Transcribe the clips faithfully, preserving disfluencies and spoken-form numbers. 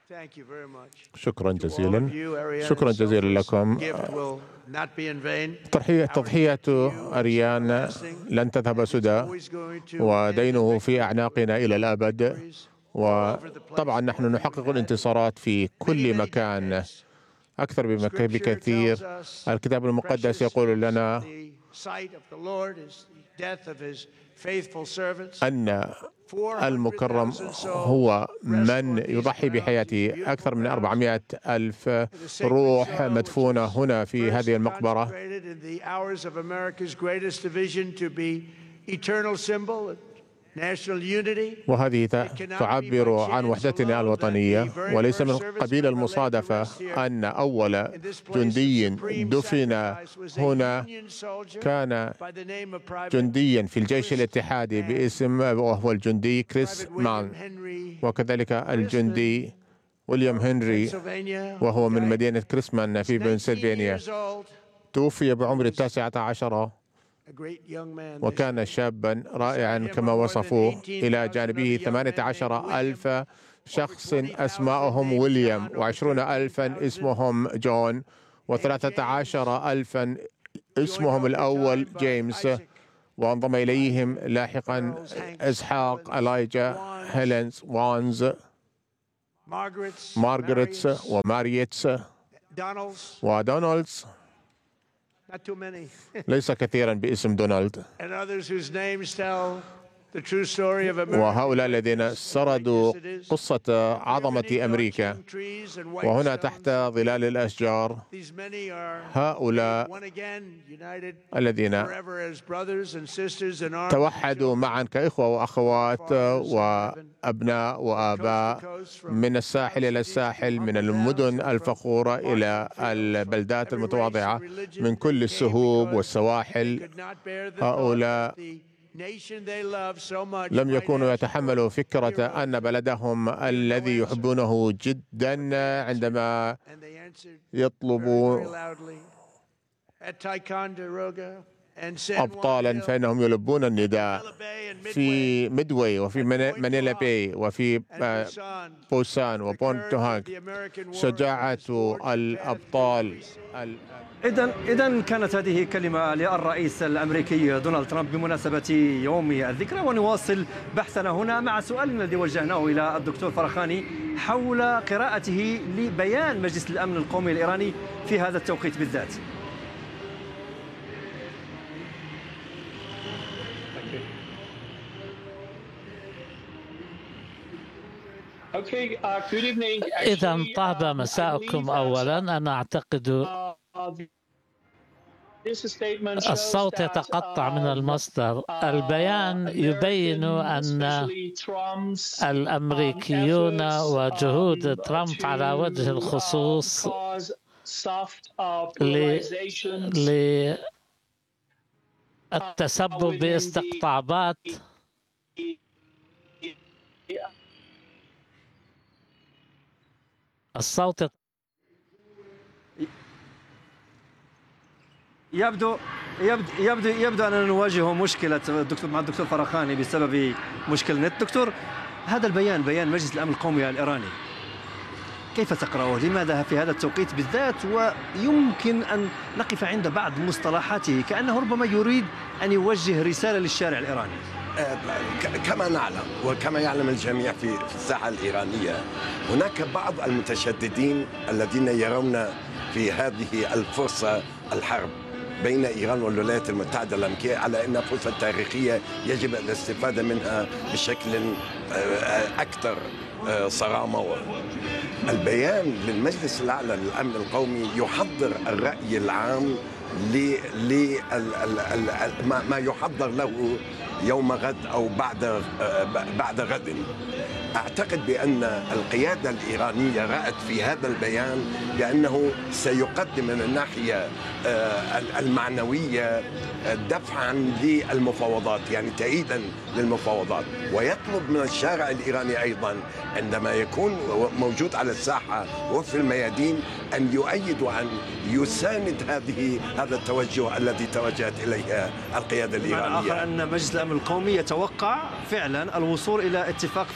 شكرا جزيلا. شكرا جزيلا لكم. تضحية تضحية أريان لن تذهب سدى، ودينه في أعناقنا إلى الأبد. وطبعا نحن نحقق الانتصارات في كل مكان أكثر بكثير. الكتاب المقدس يقول لنا أن المكرم هو من يضحي بحياته. أكثر من أربعمائة ألف روح مدفونة هنا في هذه المقبرة، وهذه تعبر عن وحدتنا الوطنية. وليس من قبيل المصادفة أن أول جندي دفن هنا كان جنديا في الجيش الاتحادي باسم، وهو الجندي كريس مان، وكذلك الجندي ويليام هنري، وهو من مدينة كريسمان في بنسلفانيا. توفي بعمر التاسعة عشرة، وكان شابا رائعا كما وصفوه. إلى جانبه ثمانية عشر ألف شخص أسماءهم ويليام، وعشرون ألفا اسمهم جون، وثلاثة عشر ألفا اسمهم الأول جيمس، وانضم إليهم لاحقا إسحاق، إلايجا، هيلينز، وانز، مارغريتس وماريتس ودونالدز. ليس كثيرا باسم دونالد. وهؤلاء الذين سردوا قصة عظمة أمريكا، وهنا تحت ظلال الأشجار هؤلاء الذين توحدوا معا كإخوة وأخوات وأبناء وآباء، من الساحل إلى الساحل، من المدن الفخورة إلى البلدات المتواضعة، من كل السهوب والسواحل. هؤلاء لم يكونوا يتحملوا فكرة أن بلدهم الذي يحبونه جدا عندما يطلبوا أبطالا فإنهم يلبون النداء. في ميدواي وفي مانيلا باي وفي بوسان وبونتوهاك شجاعة الأبطال. إذن إذن كانت هذه كلمة للرئيس الأمريكي دونالد ترامب بمناسبة يوم الذكرى. ونواصل بحثنا هنا مع سؤال الذي وجهناه إلى الدكتور فرخاني حول قراءته لبيان مجلس الأمن القومي الإيراني في هذا التوقيت بالذات. إذا طاب مساءكم. أولا أنا أعتقد الصوت يتقطع من المصدر. البيان يبين أن الأمريكيون وجهود ترامب على وجه الخصوص للتسبب باستقطابات الصوت. يبدو يبدو يبدو يبدو أننا نواجه مشكلة الدكتور مع الدكتور فرخاني بسبب مشكلة نت. دكتور، هذا البيان، بيان مجلس الأمن القومي الإيراني، كيف تقرأه؟ لماذا في هذا التوقيت بالذات؟ ويمكن أن نقف عند بعض مصطلحاته كأنه ربما يريد أن يوجه رسالة للشارع الإيراني. كما نعلم وكما يعلم الجميع في الساحة الإيرانية، هناك بعض المتشددين الذين يرون في هذه الفرصة الحرب بين إيران والولايات المتحدة الأمريكية على أنها فرصة تاريخية يجب الاستفادة منها بشكل أكثر صرامة. البيان للمجلس الأعلى للأمن القومي يحضر الرأي العام لما يحضر له يوم غد أو بعد بعد غد. أعتقد بأن القيادة الإيرانية رأت في هذا البيان بأنه سيقدم من الناحية المعنوية دفعا للمفاوضات، يعني تأييدا للمفاوضات، ويطلب من الشارع الإيراني أيضا عندما يكون موجود على الساحة وفي الميادين أن يؤيد وأن يساند هذه هذا التوجه الذي توجهت إليه القيادة الإيرانية. آخر أن مجلس الأمن القومي يتوقع فعلا الوصول إلى اتفاق في أقرب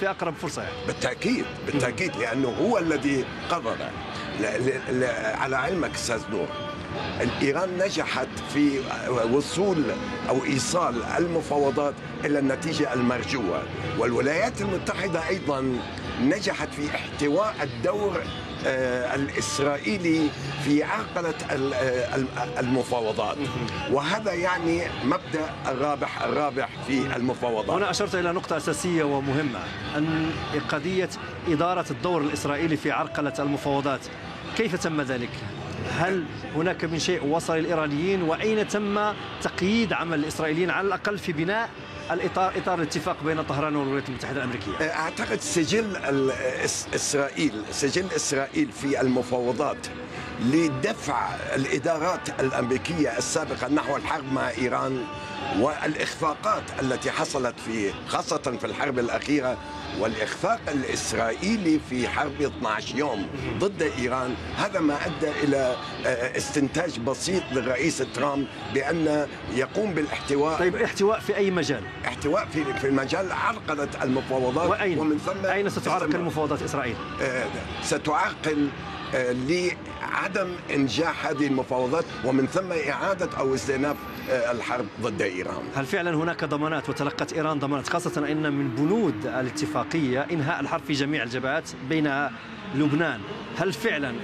فرصة يعني. بالتأكيد بالتأكيد لأنه هو الذي قرر. ل- ل- ل- على علمك أستاذ نور، إيران نجحت في وصول أو إيصال المفاوضات إلى النتيجة المرجوة، والولايات المتحدة أيضا نجحت في احتواء الدور آه، الإسرائيلي في عرقلة ال- آه، المفاوضات، وهذا يعني مبدأ الرابح الرابح في المفاوضات. هنا أشرت إلى نقطة أساسية ومهمة، أن قضية إدارة الدور الإسرائيلي في عرقلة المفاوضات، كيف تم ذلك؟ هل هناك من شيء وصل الإيرانيين؟ وأين تم تقييد عمل الإسرائيليين على الأقل في بناء الإطار إطار الاتفاق بين طهران والولايات المتحدة الأمريكية؟ أعتقد سجل ال- إس- إسرائيل سجل إسرائيل في المفاوضات لدفع الإدارات الأمريكية السابقة نحو الحرب مع إيران، والإخفاقات التي حصلت في خاصة في الحرب الأخيرة، والإخفاق الإسرائيلي في حرب اثني عشر يوم ضد إيران، هذا ما أدى إلى آه، استنتاج بسيط للرئيس ترامب بأن يقوم بالاحتواء. طيب احتواء في أي مجال؟ احتواء في في مجال عرقلة المفاوضات. وأين؟ ومن ثم أين ستعرقل مفاوضات إسرائيل؟ آه، ستعرقل آه، لعدم إنجاح هذه المفاوضات، ومن ثم إعادة أو استئناف آه، الحرب ضد إيران. هل فعلا هناك ضمانات وتلقت إيران ضمانات، خاصة أن من بنود الاتفاقية إنهاء الحرب في جميع الجبهات بينها لبنان؟ هل فعلا